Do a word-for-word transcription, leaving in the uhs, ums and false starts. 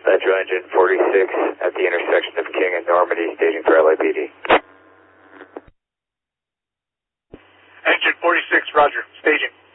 Metro Engine forty-six at the intersection of King and Normandy, staging for L A P D. Engine forty-six, roger, staging.